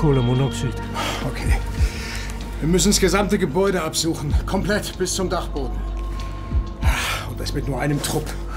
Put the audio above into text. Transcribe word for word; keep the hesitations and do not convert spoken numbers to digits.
Kohlenmonoxid. Okay. Wir müssen das gesamte Gebäude absuchen. Komplett bis zum Dachboden. Und das mit nur einem Trupp.